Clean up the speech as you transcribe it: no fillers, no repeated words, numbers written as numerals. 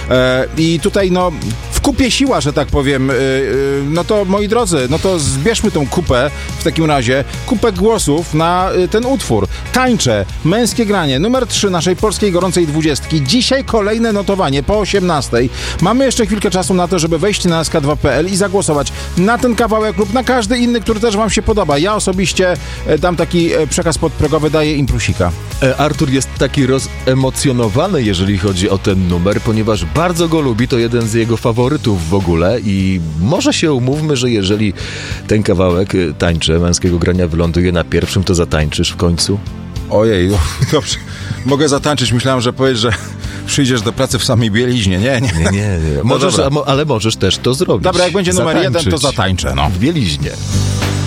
I tutaj, no, w kupie siła, że tak powiem. No to, moi drodzy, no to zbierzmy tą kupę, w takim razie, kupę głosów na ten utwór. Tańczę, męskie granie, numer 3 naszej polskiej gorącej 20. Dzisiaj kolejne notowanie po 18. Mamy jeszcze chwilkę czasu na to, żeby wejść na sk2.pl i zagłosować na ten kawałek lub na każdy inny, który też wam się podoba. Ja osobiście dam taki przekaz podprogowy, daję im plusika. Artur jest taki rozemocjonowany, jeżeli chodzi o ten numer, ponieważ bardzo go lubi, to jeden z jego faworytów w ogóle i może się umówmy, że jeżeli ten kawałek Tańczę męskiego grania wyląduje na pierwszym, to zatańczysz w końcu? Ojej, dobrze. Mogę zatańczyć. Myślałem, że powiesz, że przyjdziesz do pracy w samej bieliźnie. Nie. Nie. Możesz, ale możesz też to zrobić. Dobra, jak będzie numer 1, to zatańczę. No. W bieliźnie.